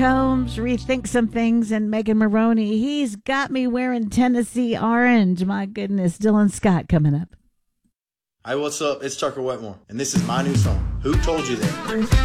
Combs, Rethink Some Things, and Megan Maroney. He's got me wearing Tennessee orange. My goodness. Dylan Scott coming up. Hey, what's up? It's Tucker Wetmore, and this is my new song, Who Told You That?